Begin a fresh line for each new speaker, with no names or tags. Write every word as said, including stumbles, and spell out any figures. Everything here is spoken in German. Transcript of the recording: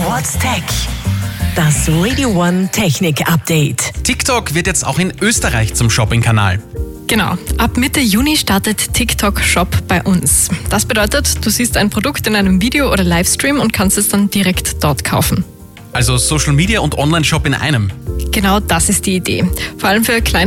What's Tech? Das Radio One Technik Update.
TikTok wird jetzt auch in Österreich zum Shopping-Kanal.
Genau, ab Mitte Juni startet TikTok Shop bei uns. Das bedeutet, du siehst ein Produkt in einem Video oder Livestream und kannst es dann direkt dort kaufen.
Also Social Media und Online-Shop in einem.
Genau das ist die Idee. Vor allem für kleine